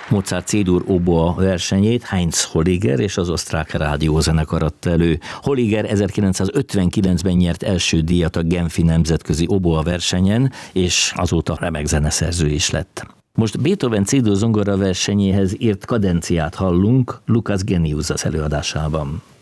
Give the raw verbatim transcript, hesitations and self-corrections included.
Mozart C-dur oboa versenyét Heinz Holliger és az osztrák rádiózenekar adta elő. Holliger ezerkilencszázötvenkilencben nyert első díjat a Genfi nemzetközi oboa versenyen, és azóta remek zeneszerző is lett. Most Beethoven C-dur zongora versenyéhez írt kadenciát hallunk Lucas Genius előadásában.